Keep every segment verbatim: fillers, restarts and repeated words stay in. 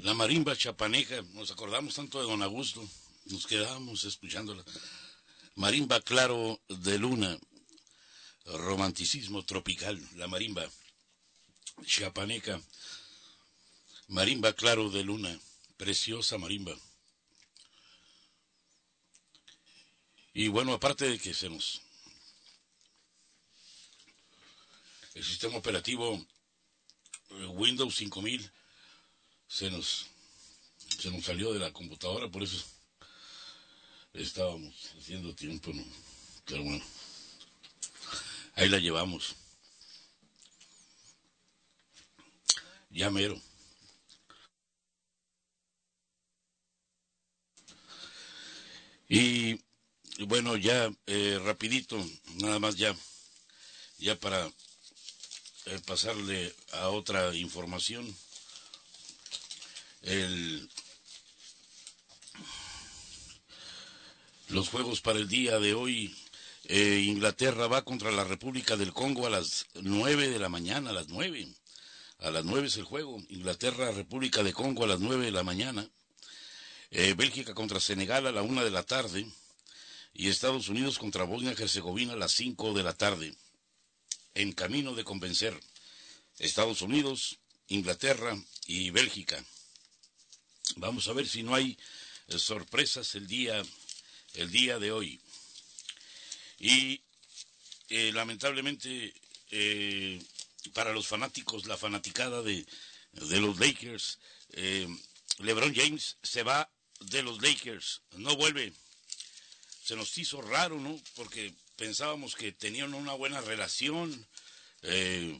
La marimba chapaneca, nos acordamos tanto de Don Augusto, nos quedábamos escuchándola. Marimba claro de luna, romanticismo tropical, la marimba chapaneca, marimba claro de luna, preciosa marimba. Y bueno, aparte de que se nos... El sistema operativo Windows cinco mil se nos, se nos salió de la computadora, por eso estábamos haciendo tiempo, ¿no? Pero bueno, ahí la llevamos. Ya mero. Y bueno, ya eh, rapidito, nada más ya, ya para eh, pasarle a otra información. El, los juegos para el día de hoy, eh, Inglaterra va contra la República del Congo a las nueve de la mañana, a las nueve. A las nueve es el juego. Inglaterra, República de Congo a las nueve de la mañana. Eh, Bélgica contra Senegal a la una de la tarde. Y Estados Unidos contra Bosnia-Herzegovina a las cinco de la tarde. En camino de convencer Estados Unidos, Inglaterra y Bélgica. Vamos a ver si no hay eh, sorpresas el día, el día de hoy. Y eh, lamentablemente eh, para los fanáticos, la fanaticada de, de los Lakers, eh, LeBron James se va de los Lakers, no vuelve. Se nos hizo raro, ¿no? Porque pensábamos que tenían una buena relación. Eh,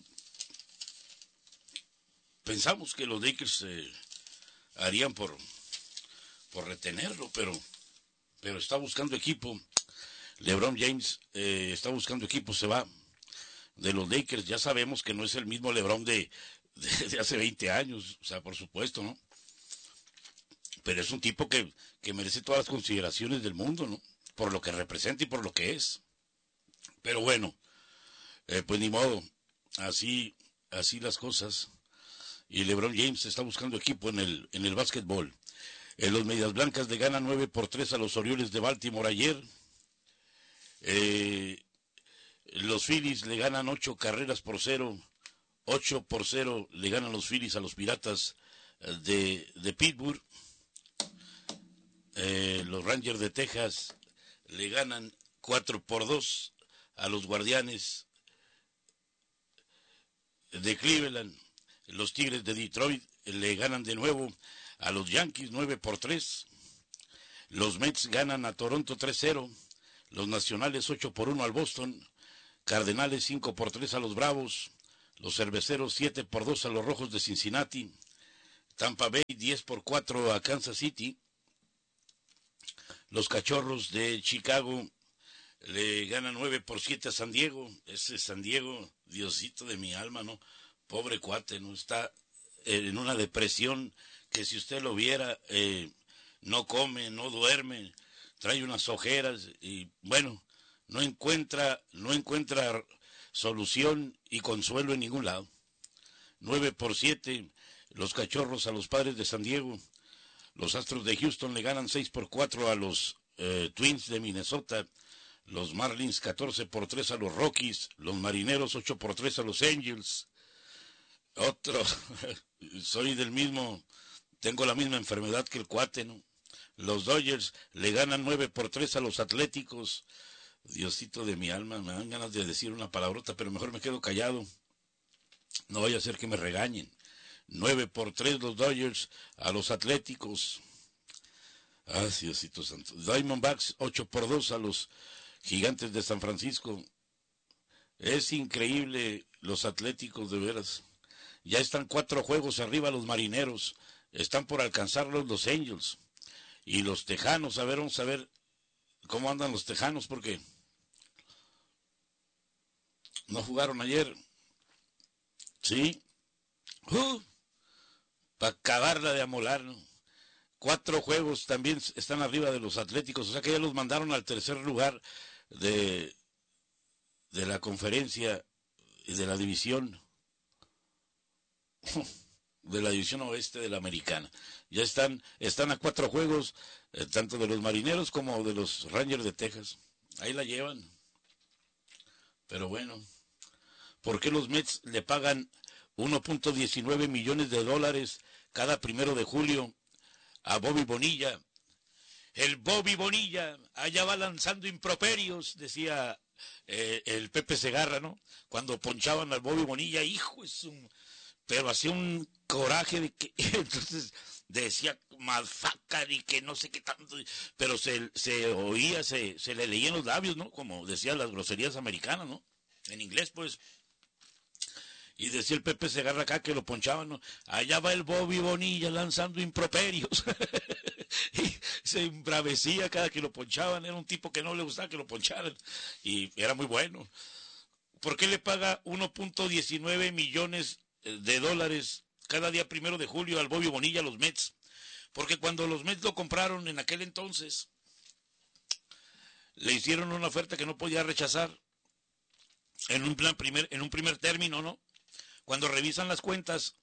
pensamos que los Lakers eh, harían por, por retenerlo, pero, pero está buscando equipo. LeBron James eh, está buscando equipo, se va de los Lakers. Ya sabemos que no es el mismo LeBron de, de, de hace veinte años, o sea, por supuesto, ¿no? Pero es un tipo que, que merece todas las consideraciones del mundo, ¿no? Por lo que representa y por lo que es. Pero bueno, eh, pues ni modo, así, así las cosas. Y LeBron James está buscando equipo en el, en el básquetbol. Eh, los Medias Blancas le ganan nueve por tres a los Orioles de Baltimore ayer. Eh, los Phillies le ganan ocho carreras por cero. ocho por cero le ganan los Phillies a los Piratas de, de Pittsburgh. Eh, los Rangers de Texas le ganan cuatro por dos a los Guardianes de Cleveland. Los Tigres de Detroit le ganan de nuevo a los Yankees nueve por tres. Los Mets ganan a Toronto tres cero. Los Nacionales ocho por uno al Boston. Cardenales cinco por tres a los Bravos. Los Cerveceros siete por dos a los Rojos de Cincinnati. Tampa Bay diez por cuatro a Kansas City. Los Cachorros de Chicago le ganan nueve por siete a San Diego. Ese San Diego, Diosito de mi alma, ¿no? Pobre cuate, ¿no? Está en una depresión que si usted lo viera, eh, no come, no duerme, trae unas ojeras y bueno, no encuentra, no encuentra solución y consuelo en ningún lado. nueve por siete los Cachorros a los Padres de San Diego. Los Astros de Houston le ganan seis por cuatro a los eh, Twins de Minnesota. Los Marlins catorce por tres a los Rockies. Los Marineros ocho por tres a los Angels. Otro, soy del mismo, tengo la misma enfermedad que el cuate, ¿no? Los Dodgers le ganan nueve por tres a los Atléticos. Diosito de mi alma, me dan ganas de decir una palabrota, pero mejor me quedo callado. No vaya a ser que me regañen. nueve por tres los Dodgers a los Atléticos. Ah, Diosito santo. Diamondbacks ocho por dos a los Gigantes de San Francisco. Es increíble los Atléticos, de veras. Ya están cuatro juegos arriba los Marineros. Están por alcanzarlos los Angels. Y los Tejanos, a ver, vamos a ver cómo andan los Tejanos, porque no jugaron ayer. ¿Sí? Uh, para acabarla de amolar, ¿no? Cuatro juegos también están arriba de los Atléticos, o sea que ya los mandaron al tercer lugar de, de la conferencia y de la división. de la división oeste de la americana. Ya están, están a cuatro juegos, eh, tanto de los Marineros como de los Rangers de Texas. Ahí la llevan. Pero bueno, ¿por qué los Mets le pagan uno punto diecinueve millones de dólares cada primero de julio a Bobby Bonilla? El Bobby Bonilla, allá va lanzando improperios, decía eh, el Pepe Segarra, ¿no? Cuando ponchaban al Bobby Bonilla, hijo, es un... pero hacía un coraje de que, entonces decía malfaca y que no sé qué tanto, pero se, se oía, se, se le leían los labios, ¿no? Como decían las groserías americanas, ¿no? En inglés, pues. Y decía el Pepe Segarra acá que lo ponchaban, ¿no? Allá va el Bobby Bonilla lanzando improperios. Y se embravecía cada que lo ponchaban. Era un tipo que no le gustaba que lo poncharan. Y era muy bueno. ¿Por qué le paga uno punto diecinueve millones de dólares cada día primero de julio al Bobby Bonilla a los Mets? Porque cuando los Mets lo compraron en aquel entonces, le hicieron una oferta que no podía rechazar en un plan primer, en un primer término, ¿no? Cuando revisan las cuentas,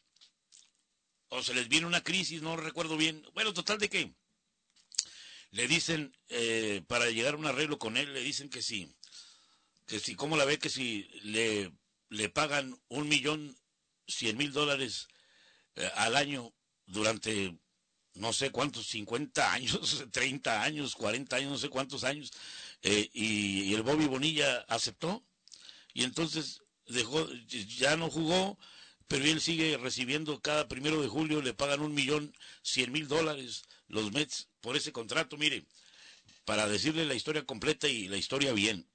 o se les viene una crisis, no recuerdo bien. Bueno, total de que le dicen, eh, para llegar a un arreglo con él, le dicen que sí, que si, ¿cómo la ve? Que si le, le pagan un millón cien mil dólares eh, al año durante no sé cuántos, cincuenta años, treinta años, cuarenta años, no sé cuántos años, eh, y, y el Bobby Bonilla aceptó, y entonces dejó, ya no jugó, pero él sigue recibiendo cada primero de julio, le pagan un millón cien mil dólares los Mets por ese contrato. Mire, para decirle la historia completa y la historia bien,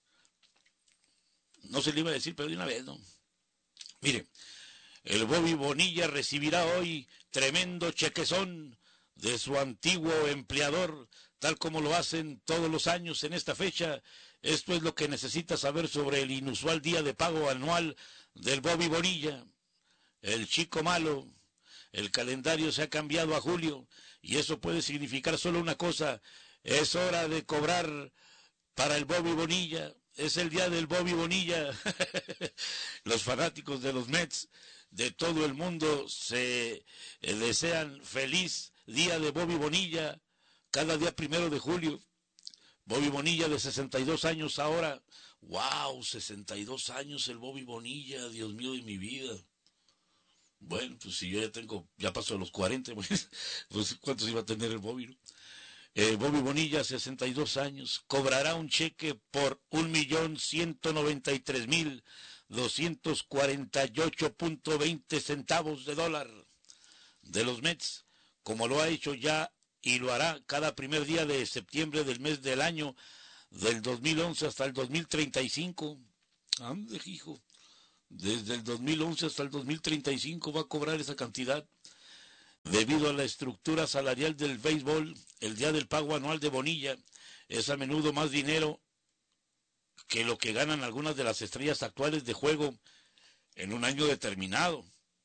no se le iba a decir, pero de una vez, ¿no? Mire, el Bobby Bonilla recibirá hoy tremendo chequezón de su antiguo empleador, tal como lo hacen todos los años en esta fecha. Esto es lo que necesita saber sobre el inusual día de pago anual del Bobby Bonilla. El chico malo, el calendario se ha cambiado a julio y eso puede significar solo una cosa: es hora de cobrar para el Bobby Bonilla. Es el día del Bobby Bonilla. Los fanáticos de los Mets de todo el mundo se eh, desean feliz día de Bobby Bonilla cada día primero de julio. Bobby Bonilla de sesenta y dos años ahora. ¡Wow! sesenta y dos años el Bobby Bonilla, Dios mío de mi vida. Bueno, pues si yo ya tengo, ya paso a los cuarenta, pues, pues ¿cuántos iba a tener el Bobby, no? Eh, Bobby Bonilla, sesenta y dos años, cobrará un cheque por un millón ciento noventa y tres mil doscientos cuarenta y ocho punto veinte centavos de dólar de los Mets, como lo ha hecho ya y lo hará cada primer día de septiembre del mes del año del dos mil once hasta el dos mil treinta y cinco. Ande, hijo, desde el dos mil once hasta el dos mil treinta y cinco va a cobrar esa cantidad. Debido a la estructura salarial del béisbol, el día del pago anual de Bonilla es a menudo más dinero que lo que ganan algunas de las estrellas actuales de juego en un año determinado.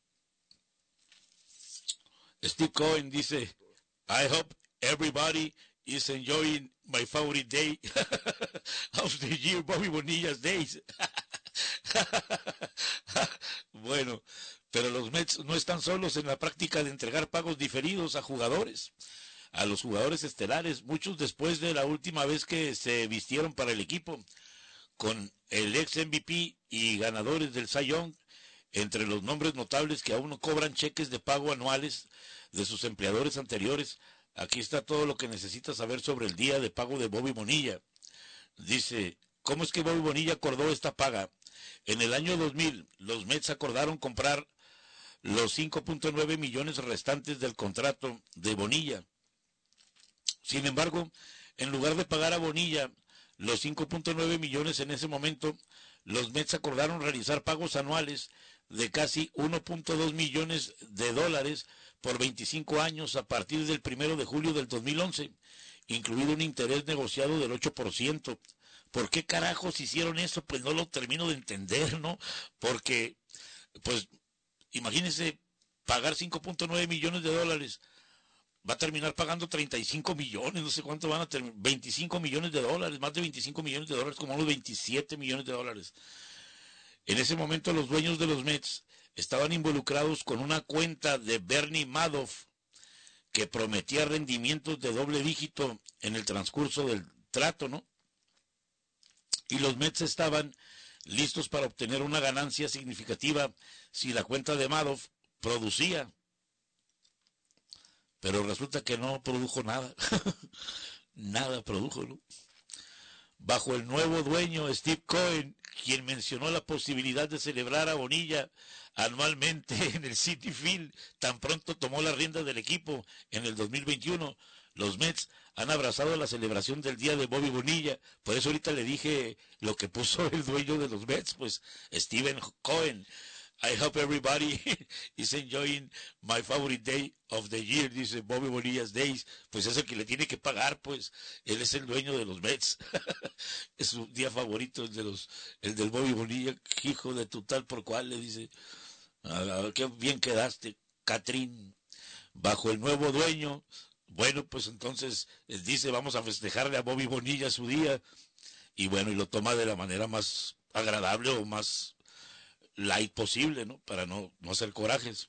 Steve Cohen dice, I hope everybody is enjoying my favorite day of the year, Bobby Bonilla's days. Bueno, pero los Mets no están solos en la práctica de entregar pagos diferidos a jugadores, a los jugadores estelares, muchos después de la última vez que se vistieron para el equipo, con el ex M V P y ganadores del Cy Young, entre los nombres notables que aún no cobran cheques de pago anuales de sus empleadores anteriores. Aquí está todo lo que necesitas saber sobre el día de pago de Bobby Bonilla. Dice, ¿cómo es que Bobby Bonilla acordó esta paga? En el año dos mil, los Mets acordaron comprar los cinco punto nueve millones restantes del contrato de Bonilla. Sin embargo, en lugar de pagar a Bonilla los cinco punto nueve millones en ese momento, los Mets acordaron realizar pagos anuales de casi uno punto dos millones de dólares por veinticinco años a partir del primero de julio del dos mil once, incluido un interés negociado del ocho por ciento. ¿Por qué carajos hicieron eso? Pues no lo termino de entender, ¿no? Porque, pues, imagínense pagar cinco punto nueve millones de dólares, va a terminar pagando treinta y cinco millones, no sé cuánto van a terminar, veinticinco millones de dólares, más de veinticinco millones de dólares, como unos veintisiete millones de dólares. En ese momento los dueños de los Mets estaban involucrados con una cuenta de Bernie Madoff que prometía rendimientos de doble dígito en el transcurso del trato, ¿no? Y los Mets estaban listos para obtener una ganancia significativa si la cuenta de Madoff producía. Pero resulta que no produjo nada. Nada produjo, ¿no? Bajo el nuevo dueño, Steve Cohen, quien mencionó la posibilidad de celebrar a Bonilla anualmente en el Citi Field, tan pronto tomó la rienda del equipo en el dos mil veintiuno, los Mets han abrazado la celebración del día de Bobby Bonilla. Por eso ahorita le dije lo que puso el dueño de los Mets, pues Steven Cohen. I hope everybody is enjoying my favorite day of the year, dice Bobby Bonilla's Days. Pues es el que le tiene que pagar, pues. Él es el dueño de los Mets. Es su día favorito, el de los, el del Bobby Bonilla. Hijo de tu tal por cual, le dice. A ver, qué bien quedaste, Catrín. Bajo el nuevo dueño. Bueno, pues entonces dice, vamos a festejarle a Bobby Bonilla su día. Y bueno, y lo toma de la manera más agradable o más light posible, ¿no? Para no, no hacer corajes.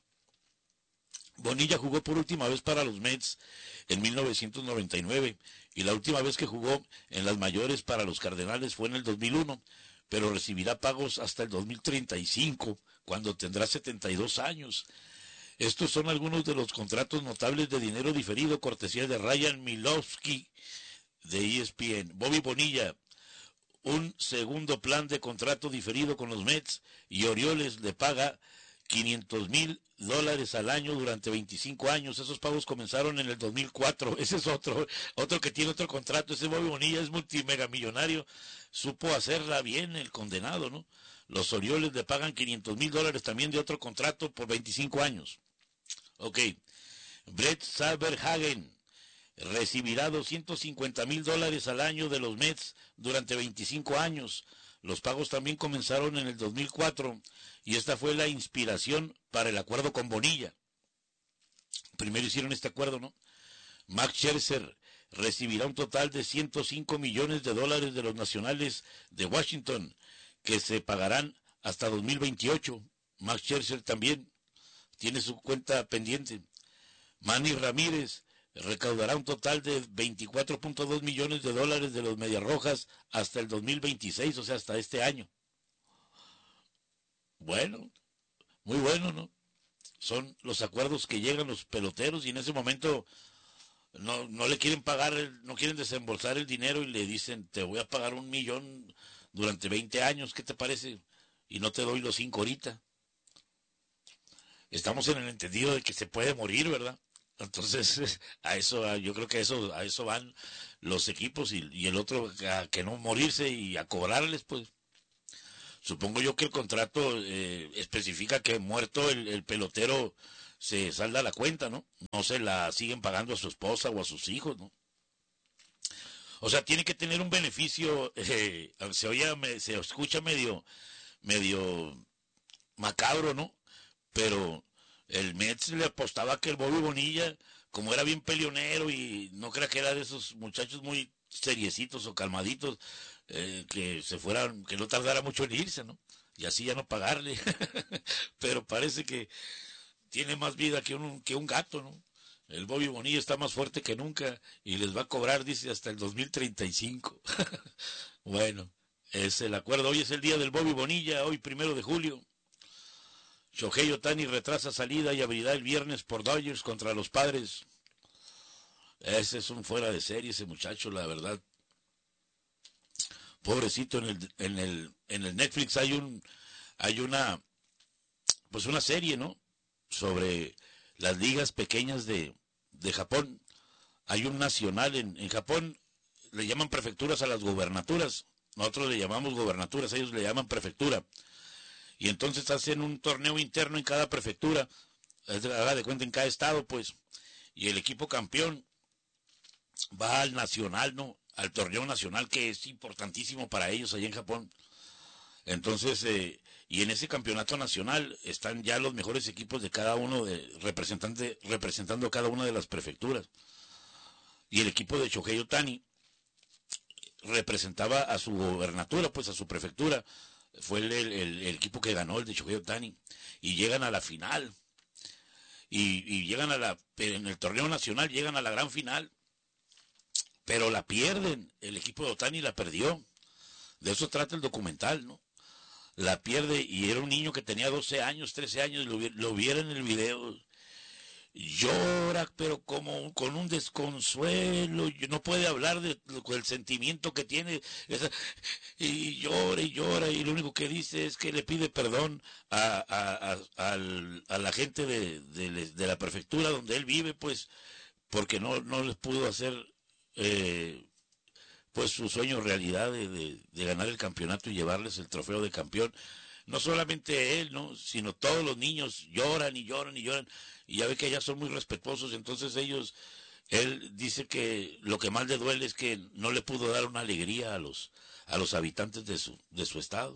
Bonilla jugó por última vez para los Mets en mil novecientos noventa y nueve y la última vez que jugó en las mayores para los Cardenales fue en el dos mil uno, pero recibirá pagos hasta el dos mil treinta y cinco, cuando tendrá setenta y dos años. Estos son algunos de los contratos notables de dinero diferido, cortesía de Ryan Milowski de E S P N. Bobby Bonilla, un segundo plan de contrato diferido con los Mets, y Orioles le paga quinientos mil dólares al año durante veinticinco años. Esos pagos comenzaron en el dos mil cuatro. Ese es otro, otro que tiene otro contrato. Ese Bobby Bonilla es multimegamillonario. Supo hacerla bien el condenado, ¿no? Los Orioles le pagan quinientos mil dólares también de otro contrato por veinticinco años. Ok. Brett Saberhagen recibirá doscientos cincuenta mil dólares al año de los Mets durante veinticinco años. Los pagos también comenzaron en el dos mil cuatro y esta fue la inspiración para el acuerdo con Bonilla. Primero hicieron este acuerdo, ¿no? Max Scherzer recibirá un total de ciento cinco millones de dólares de los Nacionales de Washington, que se pagarán hasta dos mil veintiocho. Max Scherzer también tiene su cuenta pendiente. Manny Ramírez recaudará un total de veinticuatro punto dos millones de dólares de los Medias Rojas hasta el dos mil veintiséis, o sea, hasta este año. Bueno, muy bueno, ¿no? Son los acuerdos que llegan los peloteros y en ese momento no, no le quieren pagar, el, no quieren desembolsar el dinero y le dicen, te voy a pagar un millón durante veinte años, ¿qué te parece? Y no te doy los cinco ahorita. Estamos en el entendido de que se puede morir, ¿verdad? Entonces, a eso, yo creo que a eso, a eso van los equipos y, y el otro a que no morirse y a cobrarles, pues. Supongo yo que el contrato eh, especifica que muerto el, el pelotero se salda la cuenta, ¿no? No se la siguen pagando a su esposa o a sus hijos, ¿no? O sea, tiene que tener un beneficio, eh, se oye, se escucha medio, medio macabro, ¿no? Pero el Mets le apostaba que el Bobby Bonilla, como era bien peleonero y no crea que era de esos muchachos muy seriecitos o calmaditos, eh, que se fueran, que no tardara mucho en irse, ¿no? Y así ya no pagarle. Pero parece que tiene más vida que un, que un gato, ¿no? El Bobby Bonilla está más fuerte que nunca y les va a cobrar, dice, hasta el dos mil treinta y cinco. Bueno, es el acuerdo. Hoy es el día del Bobby Bonilla, hoy primero de julio. Shohei Ohtani retrasa salida y abrirá el viernes por Dodgers contra los Padres. Ese es un fuera de serie, ese muchacho, la verdad. Pobrecito, en el, en el, en el Netflix hay un, hay una, pues una serie, ¿no? Sobre las ligas pequeñas de, de Japón. Hay un nacional en, en Japón, le llaman prefecturas a las gobernaturas. Nosotros le llamamos gobernaturas, ellos le llaman prefectura. Y entonces hacen un torneo interno en cada prefectura, haga de cuenta en cada estado, pues, y el equipo campeón va al nacional, ¿no? Al torneo nacional, que es importantísimo para ellos allá en Japón. Entonces, eh, y en ese campeonato nacional están ya los mejores equipos de cada uno, de representante, representando cada una de las prefecturas. Y el equipo de Shohei Ohtani representaba a su gobernatura, pues a su prefectura, fue el, el, el, el equipo que ganó, el de Shohei Ohtani, y llegan a la final, y, y llegan a la, en el torneo nacional llegan a la gran final, pero la pierden, el equipo de Ohtani la perdió, de eso trata el documental, ¿no? La pierde, y era un niño que tenía doce años, trece años, lo, lo viera en el video, llora, pero como con un desconsuelo, no puede hablar de, del sentimiento que tiene, esa, y llora y llora, y lo único que dice es que le pide perdón a, a, a, a, a la gente de, de, de la prefectura donde él vive, pues, porque no, no les pudo hacer eh, pues su sueño realidad de, de, de ganar el campeonato y llevarles el trofeo de campeón. No solamente él, ¿no? Sino todos los niños lloran y lloran y lloran, y ya ve que allá son muy respetuosos, entonces ellos, él dice que lo que más le duele es que no le pudo dar una alegría a los, a los habitantes de su, de su estado.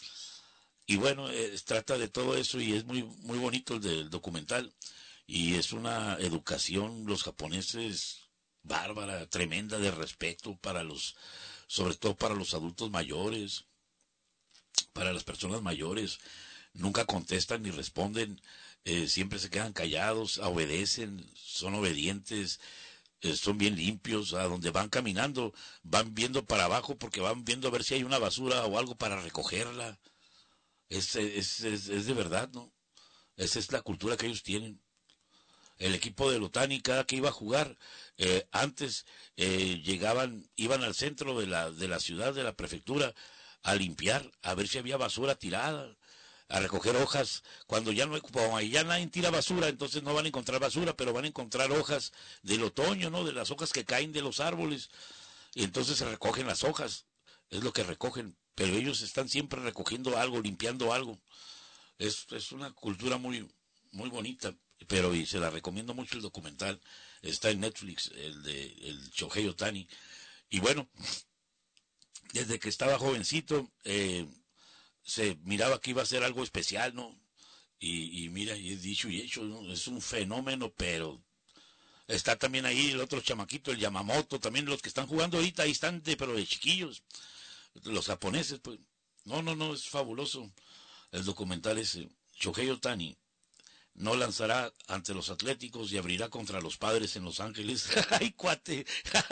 Y bueno, eh, trata de todo eso, y es muy, muy bonito el del documental, y es una educación, los japoneses, bárbara, tremenda, de respeto para los, sobre todo para los adultos mayores, para las personas mayores. Nunca contestan ni responden, eh, siempre se quedan callados, obedecen, son obedientes, eh, son bien limpios. A donde van caminando van viendo para abajo, porque van viendo a ver si hay una basura o algo para recogerla. Es, es, es, es de verdad, ¿no? Esa es la cultura que ellos tienen. El equipo de Ohtani, cada que iba a jugar, eh, antes eh, llegaban, iban al centro de la, de la ciudad, de la prefectura, a limpiar, a ver si había basura tirada, a recoger hojas. Cuando ya no, como ya nadie tira basura, entonces no van a encontrar basura, pero van a encontrar hojas del otoño, ¿no? De las hojas que caen de los árboles, y entonces se recogen las hojas, es lo que recogen, pero ellos están siempre recogiendo algo, limpiando algo. Es, es una cultura muy, muy bonita, pero y se la recomiendo mucho el documental, está en Netflix, el de el Shohei Ohtani. Y bueno, desde que estaba jovencito, eh, se miraba que iba a ser algo especial, ¿no? Y, y mira, y es dicho y hecho, ¿no? Es un fenómeno, pero está también ahí el otro chamaquito, el Yamamoto, también los que están jugando ahorita, ahí están, de, pero de chiquillos, los japoneses, pues. No, no, no, es fabuloso el documental ese. Shohei Ohtani no lanzará ante los Atléticos y abrirá contra los Padres en Los Ángeles. ¡Ay, cuate!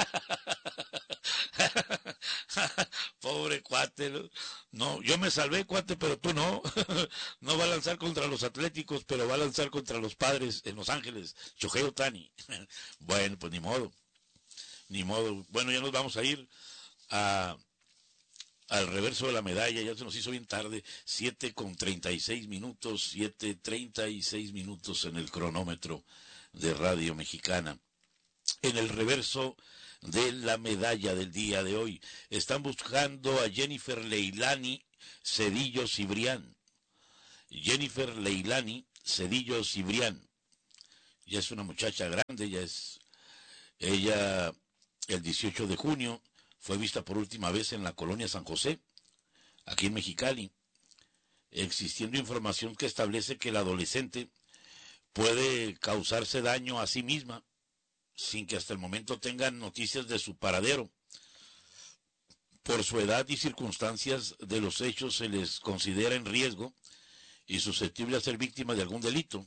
Pobre cuate, ¿no? No, yo me salvé, cuate, pero tú no. No va a lanzar contra los Atléticos, pero va a lanzar contra los Padres en Los Ángeles. Shohei Ohtani. Bueno, pues ni modo. Ni modo. Bueno, ya nos vamos a ir a... al reverso de la medalla. Ya se nos hizo bien tarde, siete con treinta y seis minutos, siete treinta y seis minutos en el cronómetro de Radio Mexicana. En el reverso de la medalla del día de hoy están buscando a Jennifer Leilani Cedillo Cibrián. Jennifer Leilani Cedillo Cibrián. Ya es una muchacha grande, ya es ella. El dieciocho de junio fue vista por última vez en la colonia San José, aquí en Mexicali, existiendo información que establece que el adolescente puede causarse daño a sí misma sin que hasta el momento tengan noticias de su paradero. Por su edad y circunstancias de los hechos se les considera en riesgo y susceptible a ser víctima de algún delito,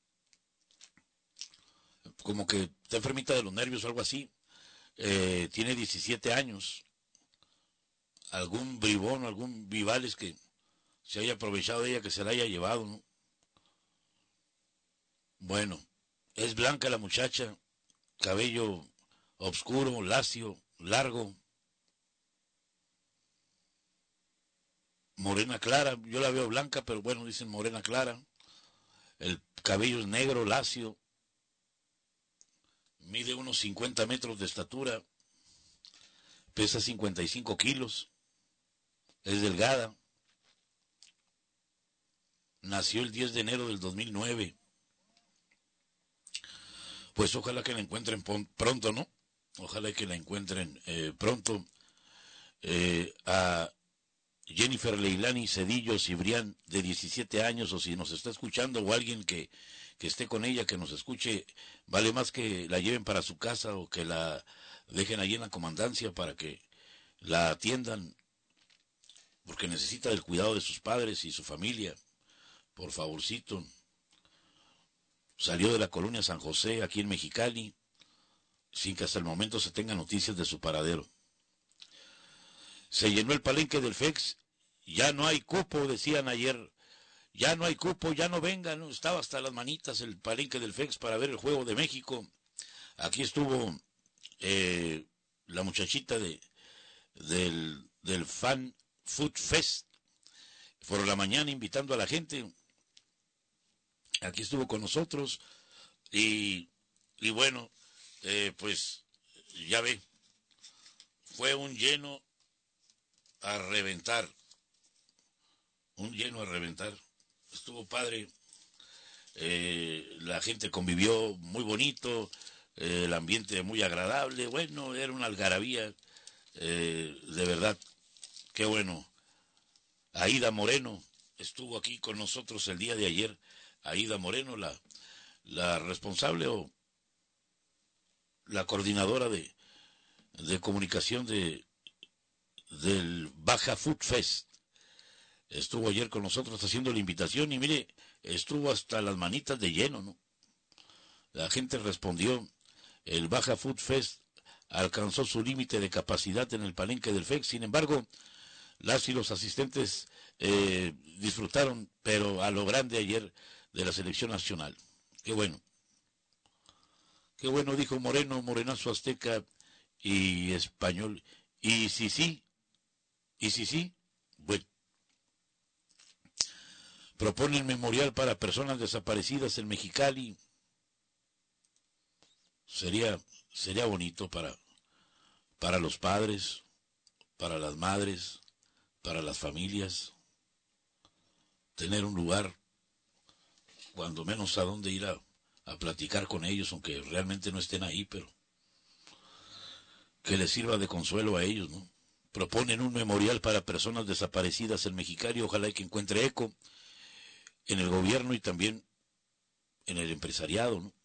como que está enfermita de los nervios o algo así. Eh, tiene diecisiete años, algún bribón, algún vivales que se haya aprovechado de ella, que se la haya llevado, ¿no? Bueno, es blanca la muchacha, cabello oscuro, lacio, largo, morena clara, yo la veo blanca, pero bueno, dicen morena clara, el cabello es negro, lacio, mide unos cincuenta metros de estatura, pesa cincuenta y cinco kilos, es delgada, nació el diez de enero del dos mil nueve. Pues ojalá que la encuentren pronto, ¿no? Ojalá que la encuentren eh, pronto. Eh, a Jennifer Leilani Cedillo Cibrián, de diecisiete años, o si nos está escuchando, o alguien que, que esté con ella, que nos escuche, vale más que la lleven para su casa o que la dejen allí en la comandancia para que la atiendan, porque necesita del cuidado de sus padres y su familia. Por favorcito. Salió de la colonia San José, aquí en Mexicali, sin que hasta el momento se tenga noticias de su paradero. Se llenó el palenque del F E X, ya no hay cupo, decían ayer, ya no hay cupo, ya no vengan, ¿no? Estaba hasta las manitas el palenque del F E X para ver el Juego de México. Aquí estuvo eh, la muchachita de, del, del Fan Food Fest, por la mañana invitando a la gente. Aquí estuvo con nosotros y, y bueno, eh, pues ya ve, fue un lleno a reventar, un lleno a reventar. Estuvo padre, eh, la gente convivió muy bonito, eh, el ambiente muy agradable, bueno, era una algarabía, eh, de verdad, qué bueno. Aida Moreno estuvo aquí con nosotros el día de ayer. Aida Moreno, la, la responsable o la coordinadora de, de comunicación de del Baja Food Fest. Estuvo ayer con nosotros haciendo la invitación y mire, estuvo hasta las manitas de lleno, ¿no? La gente respondió. El Baja Food Fest alcanzó su límite de capacidad en el palenque del F E X, sin embargo, las y los asistentes eh, disfrutaron, pero a lo grande ayer, de la selección nacional. Qué bueno. Qué bueno, dijo Moreno, morenazo azteca y español. Y si sí, y si sí, bueno. Proponen memorial para personas desaparecidas en Mexicali. Sería, sería bonito para, para los padres, para las madres, para las familias, tener un lugar, cuando menos a dónde ir a, a platicar con ellos, aunque realmente no estén ahí, pero que les sirva de consuelo a ellos, ¿no? Proponen un memorial para personas desaparecidas en Mexicali, ojalá que encuentre eco en el gobierno y también en el empresariado, ¿no?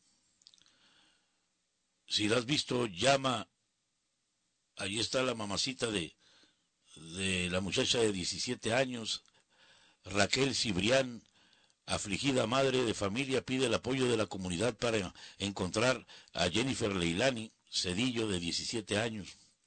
Si la has visto, llama, ahí está la mamacita de, de la muchacha de diecisiete años, Raquel Cibrián, afligida madre de familia, pide el apoyo de la comunidad para encontrar a Jennifer Leilani Cedillo, de diecisiete años.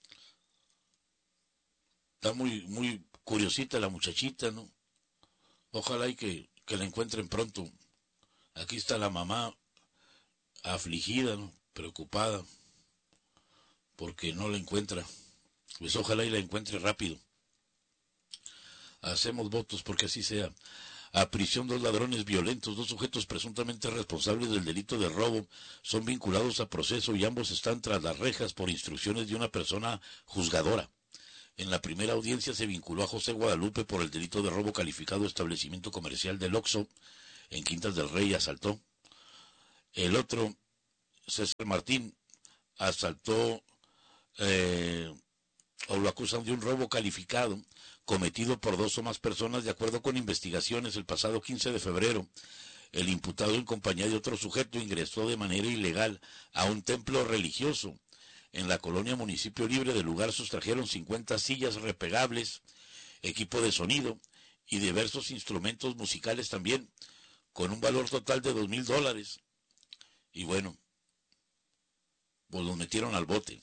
Está muy, muy curiosita la muchachita, ¿no? Ojalá y que, que la encuentren pronto. Aquí está la mamá afligida, ¿no? Preocupada, porque no la encuentra. Pues ojalá y la encuentre rápido. Hacemos votos porque así sea. A prisión dos ladrones violentos, dos sujetos presuntamente responsables del delito de robo, son vinculados a proceso y ambos están tras las rejas por instrucciones de una persona juzgadora. En la primera audiencia se vinculó a José Guadalupe por el delito de robo calificado establecimiento comercial del Oxxo en Quintas del Rey, asaltó. El otro, César Martín, asaltó eh, o lo acusan de un robo calificado cometido por dos o más personas. De acuerdo con investigaciones, el pasado quince de febrero, el imputado en compañía de otro sujeto ingresó de manera ilegal a un templo religioso en la colonia Municipio Libre. Del lugar sustrajeron cincuenta sillas repegables, equipo de sonido y diversos instrumentos musicales también, con un valor total de dos mil dólares. Y bueno, pues los metieron al bote.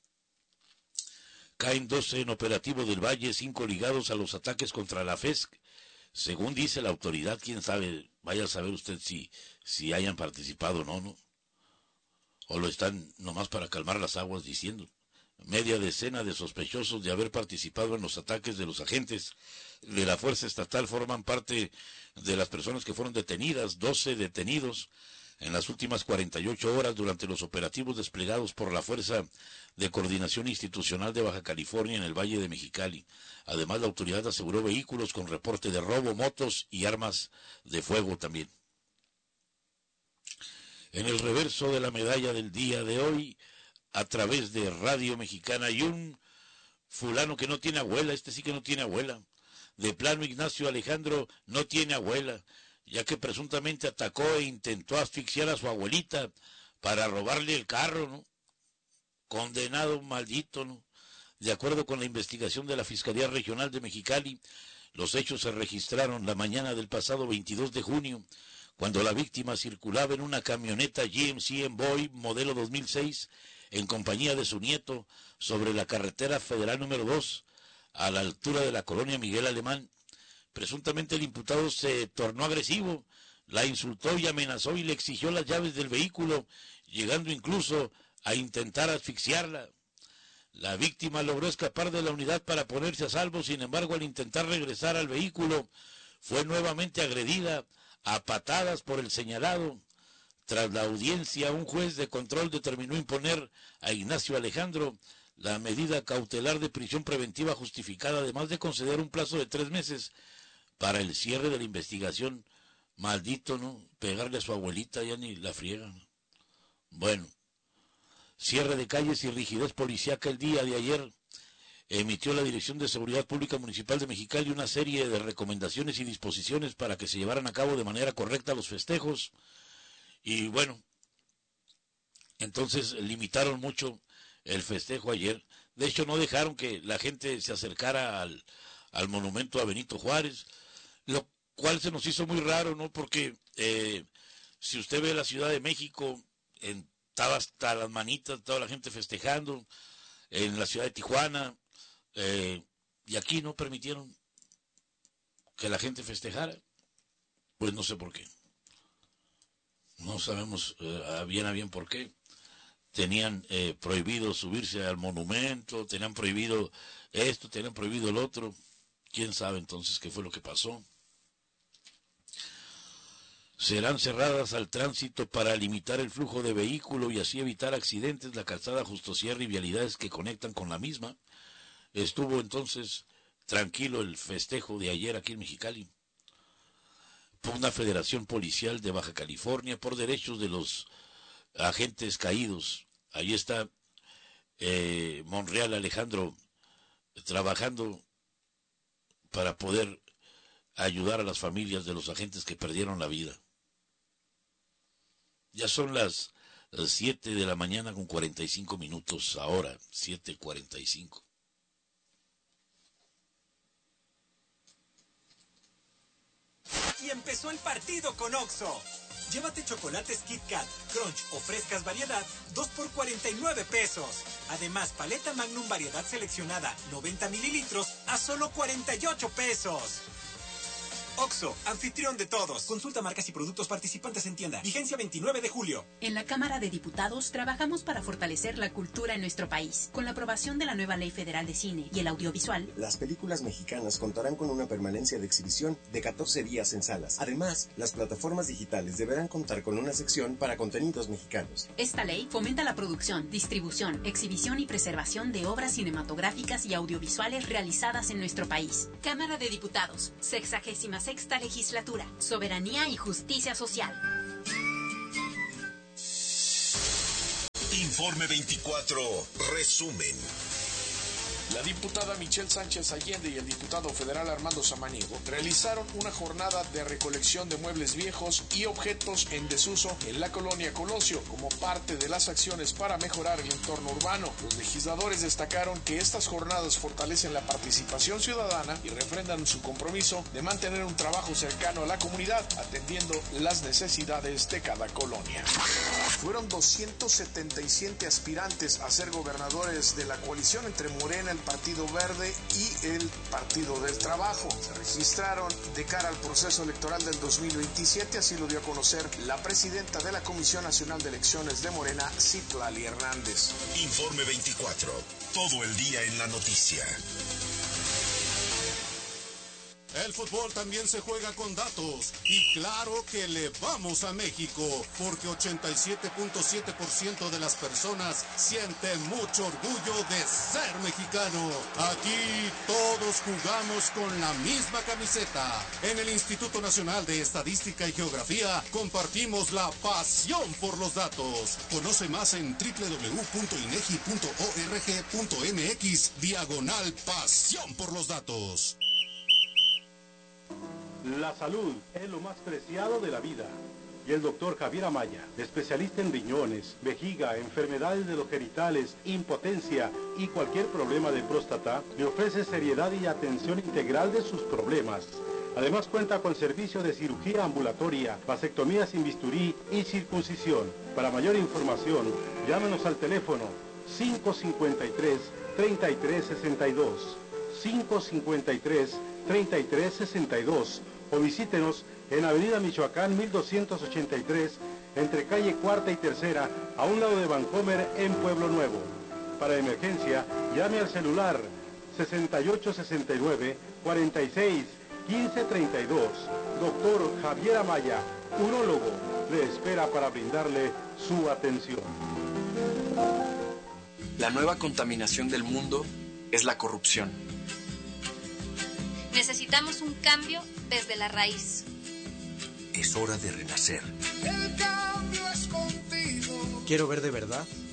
Caen doce en operativo del Valle, cinco ligados a los ataques contra la F E S C. Según dice la autoridad, quién sabe, vaya a saber usted si, si hayan participado o no, ¿no? O lo están nomás para calmar las aguas diciendo. Media decena de sospechosos de haber participado en los ataques de los agentes de la Fuerza Estatal forman parte de las personas que fueron detenidas, doce detenidos en las últimas cuarenta y ocho horas durante los operativos desplegados por la Fuerza de Coordinación Institucional de Baja California en el Valle de Mexicali. Además, la autoridad aseguró vehículos con reporte de robo, motos y armas de fuego también. En el reverso de la medalla del día de hoy, a través de Radio Mexicana, hay un fulano que no tiene abuela, este sí que no tiene abuela. De plano, Ignacio Alejandro no tiene abuela, ya que presuntamente atacó e intentó asfixiar a su abuelita para robarle el carro, ¿no? Condenado, maldito, ¿no? De acuerdo con la investigación de la Fiscalía Regional de Mexicali, los hechos se registraron la mañana del pasado veintidós de junio, cuando la víctima circulaba en una camioneta G M C Envoy modelo dos mil seis en compañía de su nieto sobre la carretera federal número dos, a la altura de la colonia Miguel Alemán. Presuntamente el imputado se tornó agresivo, la insultó y amenazó y le exigió las llaves del vehículo, llegando incluso a intentar asfixiarla. La víctima logró escapar de la unidad para ponerse a salvo, sin embargo, al intentar regresar al vehículo, fue nuevamente agredida a patadas por el señalado. Tras la audiencia, un juez de control determinó imponer a Ignacio Alejandro la medida cautelar de prisión preventiva justificada, además de conceder un plazo de tres meses para el cierre de la investigación. Maldito, ¿no? Pegarle a su abuelita, ya ni la friega, ¿no? Bueno, cierre de calles y rigidez policíaca. El día de ayer emitió la Dirección de Seguridad Pública Municipal de Mexicali una serie de recomendaciones y disposiciones para que se llevaran a cabo de manera correcta los festejos. Y bueno, entonces limitaron mucho el festejo ayer. De hecho, no dejaron que la gente se acercara al, al monumento a Benito Juárez, lo cual se nos hizo muy raro, ¿no? Porque eh, si usted ve la Ciudad de México, en, estaba hasta las manitas, toda la gente festejando, en la ciudad de Tijuana, eh, y aquí no permitieron que la gente festejara. Pues no sé por qué. No sabemos eh, a bien a bien por qué. Tenían eh, prohibido subirse al monumento, tenían prohibido esto, tenían prohibido el otro. ¿Quién sabe entonces qué fue lo que pasó? Serán cerradas al tránsito para limitar el flujo de vehículos y así evitar accidentes la calzada Justo Sierra y vialidades que conectan con la misma. Estuvo entonces tranquilo el festejo de ayer aquí en Mexicali. Pugna Federación Policial de Baja California por derechos de los agentes caídos. Ahí está eh, Monreal Alejandro trabajando para poder ayudar a las familias de los agentes que perdieron la vida. Ya son las siete de la mañana con cuarenta y cinco minutos, ahora siete cuarenta y cinco. Y empezó el partido con Oxxo. Llévate chocolates Kit Kat, Crunch o frescas variedad, dos por cuarenta y nueve pesos. Además, paleta Magnum variedad seleccionada, noventa mililitros, a solo cuarenta y ocho pesos. Oxxo, anfitrión de todos. Consulta marcas y productos participantes en tienda. Vigencia veintinueve de julio. En la Cámara de Diputados trabajamos para fortalecer la cultura en nuestro país. Con la aprobación de la nueva Ley Federal de Cine y el Audiovisual, las películas mexicanas contarán con una permanencia de exhibición de catorce días en salas. Además, las plataformas digitales deberán contar con una sección para contenidos mexicanos. Esta ley fomenta la producción, distribución, exhibición y preservación de obras cinematográficas y audiovisuales realizadas en nuestro país. Cámara de Diputados, sexagésima sexta legislatura, soberanía y justicia social. Informe veinticuatro, resumen. La diputada Michelle Sánchez Allende y el diputado federal Armando Samaniego realizaron una jornada de recolección de muebles viejos y objetos en desuso en la colonia Colosio como parte de las acciones para mejorar el entorno urbano. Los legisladores destacaron que estas jornadas fortalecen la participación ciudadana y refrendan su compromiso de mantener un trabajo cercano a la comunidad, atendiendo las necesidades de cada colonia. Fueron doscientos setenta y siete aspirantes a ser gobernadores de la coalición entre Morena, el Partido Verde y el Partido del Trabajo. Se registraron de cara al proceso electoral del dos mil veintisiete, así lo dio a conocer la presidenta de la Comisión Nacional de Elecciones de Morena, Citlali Hernández. Informe veinticuatro, todo el día en la noticia. El fútbol también se juega con datos y claro que le vamos a México porque ochenta y siete punto siete por ciento de las personas sienten mucho orgullo de ser mexicano. Aquí todos jugamos con la misma camiseta. En el Instituto Nacional de Estadística y Geografía compartimos la pasión por los datos. Conoce más en doble u doble u doble u punto inegi punto org punto mx diagonal pasión por los datos. La salud es lo más preciado de la vida y el doctor Javier Amaya, especialista en riñones, vejiga, enfermedades de los genitales, impotencia y cualquier problema de próstata, le ofrece seriedad y atención integral de sus problemas. Además cuenta con servicio de cirugía ambulatoria, vasectomía sin bisturí y circuncisión. Para mayor información, llámenos al teléfono cinco cinco tres, treinta y tres sesenta y dos, cinco cinco tres, treinta y tres sesenta y dos o visítenos en Avenida Michoacán mil doscientos ochenta y tres, entre calle Cuarta y Tercera, a un lado de Vancomer en Pueblo Nuevo. Para emergencia, llame al celular sesenta y ocho sesenta y nueve, cuarenta y seis, quince treinta y dos. Doctor Javier Amaya, urólogo, le espera para brindarle su atención. La nueva contaminación del mundo es la corrupción. Necesitamos un cambio desde la raíz. Es hora de renacer. El cambio es contigo. Quiero ver de verdad